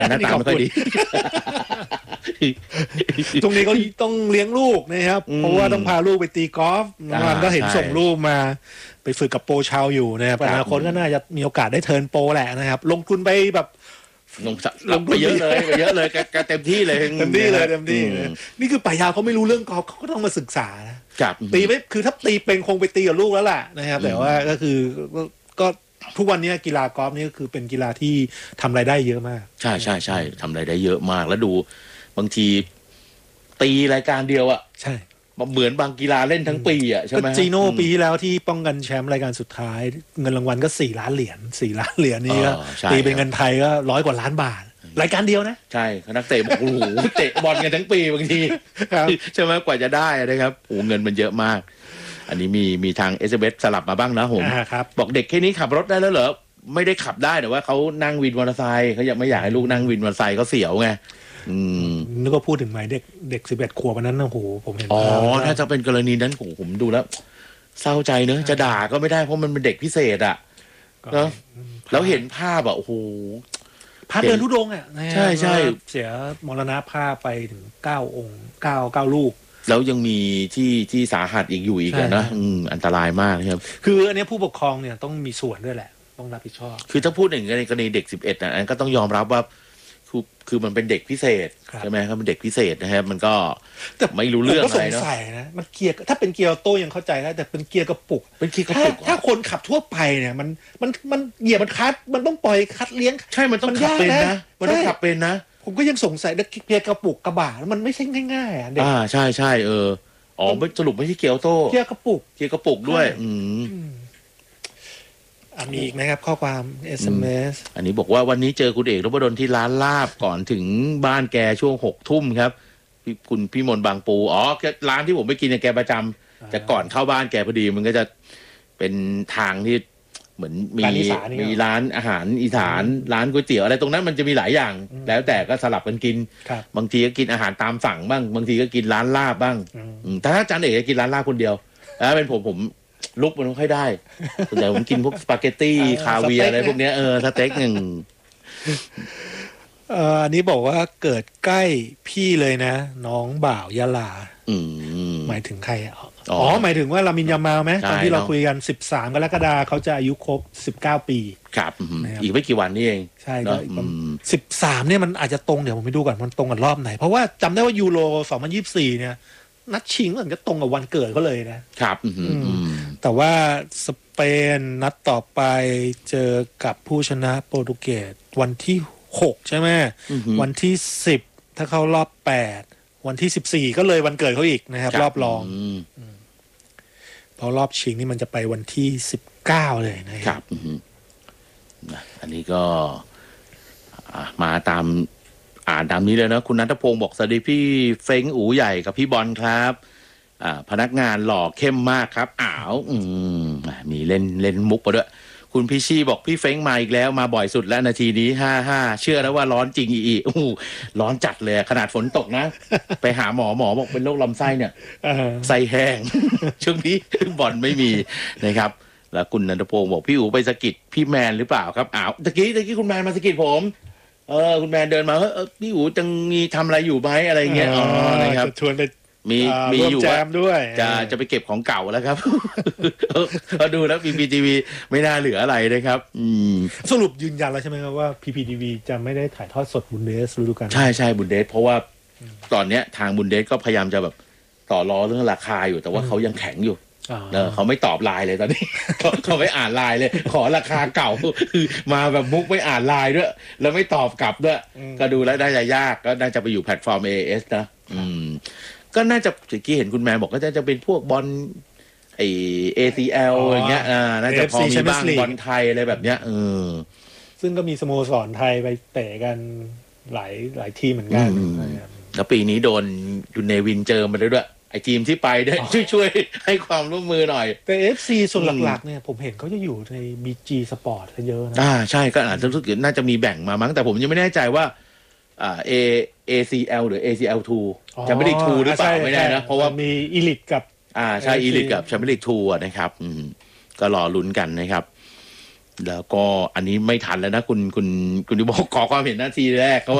แต่หน้าตาไม่ค่อยดีตรงนี้เขาต้องเลี้ยงลูกนะครับเพราะว่าต้องพาลูกไปตีกอล์ฟมันก็เห็นส่งลูกมาไปฝึกกับโปรชาวอยู่นะครับอนาคตก็น่าจะมีโอกาสได้เทิร์นโปรแหละนะครับลงทุนไปแบบลงไปเยอะเลยไปเยอะเลยแกเต็มที่เลยเต็มที่เลยนี่คือป่ายาวเขาไม่รู้เรื่องกอล์ฟเขาก็ต้องมาศึกษานะตีไม่คือถ้าตีเป็นคงไปตีกับลูกแล้วล่ะนะครับแต่ว่าก็คือก็ทุกวันนี้กีฬากอล์ฟนี่ก็คือเป็นกีฬาที่ทำรายได้เยอะมากใช่ทำรายได้เยอะมากแล้วดูบางทีตีรายการเดียวอะใช่เหมือนบางกีฬาเล่นทั้งปีอะใช่ไหมจีโน่ปีที่แล้วที่ป้องกันแชมป์รายการสุดท้ายเงินรางวัลก็4 ล้านเหรียญนี่ก็ตีเป็นเงินไทยก็100 กว่าล้านบาทรายการเดียวนะใช่นักเตะบอกโอ้โหเตะบอลกันทั้งปีบางทีใช่ไหมกว่าจะได้นะครับโอ้เงินมันเยอะมากอันนี้มีทาง SMS สลับมาบ้างนะผมบอกเด็กแค่นี้ขับรถได้แล้วเหรอไม่ได้ขับได้แต่ว่าเขานั่งวินมอเตอร์ไซค์เขาไม่อยากให้ลูกนั่งวินมอเตอร์ไซค์เขาเสียวไงนึกว่าพูดถึงไหมเด็ก11 ขวบวันนั้นนะโหผมเห็นถ้าจะเป็นกรณีนั้นผมดูแล้วเศร้าใจเนอะจะด่าก็ไม่ได้เพราะมันเป็นเด็กพิเศษอ่ะแล้วเห็นภาพอ่ะโอ้โหภาพเดินทุดงอ่ะใช่เสียมรณภาพไปถึง9 องค์9 ลูกแล้วยังมีที่สาหัสอีกอยู่อีกนะอันตรายมากครับคืออันนี้ผู้ปกครองเนี่ยต้องมีส่วนด้วยแหละต้องรับผิดชอบคือถ้าพูดอย่างในกรณีเด็ก11นะอันก็ต้องยอมรับว่าคือมันเป็นเด็กพิเศษใช่ไหมครับเป็นเด็กพิเศษนะครับมันก็แต่ไม่รู้เรื่องอะไรเนาะมันเกียร์ถ้าเป็นเกียร์โต้ยังเข้าใจได้แต่เป็นเกียร์กระปุกถ้าคนขับทั่วไปเนี่ยมันเหยียบมันคัดมันต้องปล่อยคัดเลี้ยงใช่มันต้องขับเป็นนะมันต้องขับเป็นนะผมก็ยังสงสัยเกียร์กระปุกกระบะมันไม่ใช่ง่ายๆอ่ะเด็กใช่สรุปไม่ใช่เกียร์โต้เกียร์กระปุกด้วยมีอีกไหมครับข้อความ SMS อันนี้บอกว่าวันนี้เจอคุณเอกนพดลที่ร้านลาบก่อนถึงบ้านแกช่วง6 ทุ่มครับคุณพี่มนต์บางปูร้านที่ผมไปกินแกประจำจะก่อนเข้าบ้านแกพอดีมันก็จะเป็นทางที่เหมือนมีร้านอาหารอีสานร้านก๋วยเตี๋ยวอะไรตรงนั้นมันจะมีหลายอย่างแล้วแต่ก็สลับกันกินบางทีก็กินอาหารตามสั่งบ้างบางทีก็กินร้านลาบบ้างแต่ถ้าอาจารย์เอกจะกินร้านลาบคนเดียวแล้วเป็นผมลุกมันไม่ค่อยได้ส่วนใหญ่ผมกินพวกสปาเกตตี้คาเวียอะไรพวกนี้สเต็กหนึ่งอันนี้บอกว่าเกิดใกล้พี่เลยนะน้องบ่าวยะลาหมายถึงใครหมายถึงว่าลามินยามาลไหมตอนที่เราคุยกัน13 กรกฎาคมเขาจะอายุครบ19 ปีครับอีกไม่กี่วันนี่เองใช่ก็13เนี่ยมันอาจจะตรงเดี๋ยวผมไปดูก่อนมันตรงกับรอบไหนเพราะว่าจำได้ว่ายูโร2024เนี่ยนัดชิงมันก็ตรงกับวันเกิดเขาเลยนะครับแต่ว่าสเปนนัดต่อไปเจอกับผู้ชนะโปรตุเกสวันที่6ใช่ไหมวันที่10ถ้าเข้ารอบ8วันที่14ก็เลยวันเกิดเขาอีกนะครับรอบรองเพราะรอบชิงนี่มันจะไปวันที่19เลยนะครับอันนี้ก็มาตามนี้เลยนะคุณณัฐพงศ์บอกสวัสดีพี่เฟ้งอู๋ใหญ่กับพี่บอลครับพนักงานหล่อเข้มมากครับมีเล่นมุกมาด้วยคุณพี่ชี่บอกพี่เฟ้งมาอีกแล้วมาบ่อยสุดแล้วนาทีนี้55เชื่อแล้วว่าร้อนจริงร้อนจัดเลยขนาดฝนตกนะไปหาหมอบอกเป็นโรคลำไส้เนี่ยไส้แห้งช่วงนี้บอลไม่มีนะครับแล้วคุณณัฐพงศ์บอกพี่อู๋ไปสะกิดพี่แมนหรือเปล่าครับตะกี้คุณแมนมาสะกิดผมคุณแมนเดินมาพี่อู๋จังมีทำอะไรอยู่ไหมอะไรเงี้ยนะครับชวนไปมีอยู่ว่าด้วยจะไปเก็บของเก่าแล้วครับพอดูแล้ว PPTV ไม่น่าเหลืออะไรนะครับสรุปยืนยันแล้วใช่ไหมครับว่า PPTV จะไม่ได้ถ่ายทอดสดบุนเดสฤดูกาลใช่บุนเดสเพราะว่าตอนเนี้ยทางบุนเดสก็พยายามจะแบบต่อรอเรื่องราคาอยู่แต่ว่าเขายังแข็งอยู่เขาไม่ตอบไลน์เลยตอนนี้เขาไม่อ่านไลน์เลยขอราคาเก่าคือมาแบบมุกไม่อ่านไลน์ด้วยแล้วไม่ตอบกลับด้วยก็ดูแล้วน่าจะยากก็น่าจะไปอยู่แพลตฟอร์ม AS นะก็น่าจะเมื่อกี้เห็นคุณแมนบอกก็จะเป็นพวกบอลACL อย่างเงี้ยน่าจะพอมีบ้างบอลไทยอะไรแบบเนี้ยซึ่งก็มีสโมสรไทยไปเตะกันหลายทีมเหมือนกันแล้วปีนี้โดนยูเนวินเจอมาด้วยไอทีมที่ไปได้ช่วยให้ความร่วมมือหน่อยแต่ FC ส่วนหลักๆเนี่ยผมเห็นเขาจะอยู่ใน BG Sport เยอะนะใช่ก็อาจจะรู้สึกน่าจะมีแบ่งมามั้งแต่ผมยังไม่แน่ใจว่าACL หรือ ACL2 จะไม่ได้2หรือเปล่าไม่แน่นะเพราะว่ามีอีลิทกับใช่อีลิทกับแชมเปี้ยนลีก2นะครับก็รอลุ้นกันนะครับแล้วก็อันนี้ไม่ทันแล้วนะคุณดิบอกขอความเห็นนาทีแรกเขา